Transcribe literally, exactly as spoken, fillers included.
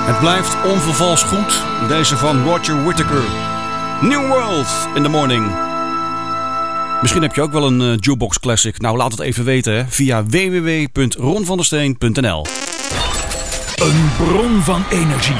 Het blijft onvervals goed. Deze van Roger Whittaker. New World in the Morning. Misschien heb je ook wel een uh, Jukebox Classic. Nou, laat het even weten hè, via w w w punt ron van der steen punt n l. Een bron van energie